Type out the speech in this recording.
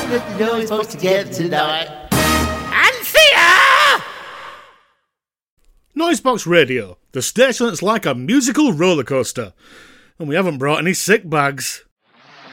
that the noise folks together tonight. Anthea! Noisebox Radio, the station that's like a musical roller coaster. And we haven't brought any sick bags.